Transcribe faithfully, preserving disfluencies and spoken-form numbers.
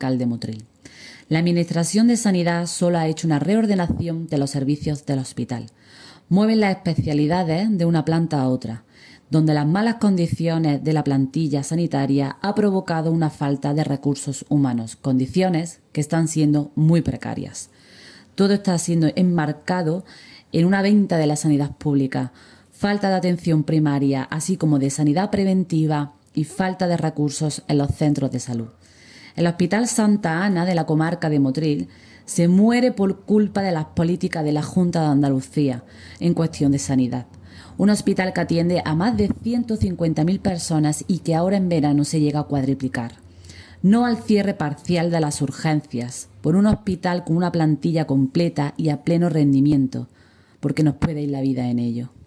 Comarcal de Motril. La Administración de Sanidad solo ha hecho una reordenación de los servicios del hospital. Mueven las especialidades de una planta a otra, donde las malas condiciones de la plantilla sanitaria ha provocado una falta de recursos humanos, condiciones que están siendo muy precarias. Todo está siendo enmarcado en una venta de la sanidad pública, falta de atención primaria, así como de sanidad preventiva y falta de recursos en los centros de salud. El Hospital Santa Ana de la comarca de Motril se muere por culpa de las políticas de la Junta de Andalucía en cuestión de sanidad. Un hospital que atiende a más de ciento cincuenta mil personas y que ahora en verano se llega a cuadriplicar. No al cierre parcial de las urgencias, por un hospital con una plantilla completa y a pleno rendimiento, porque nos puede ir la vida en ello.